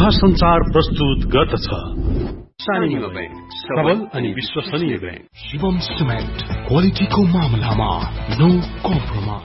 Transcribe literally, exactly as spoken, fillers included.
महासञ्चार प्रस्तुत गर्दछ। सानिमा बैंक, सबल अनि विश्वसनीय बैंक। शिवम सिमेन्ट, क्वालिटीको मामलामा नो कम्प्रोमाइज।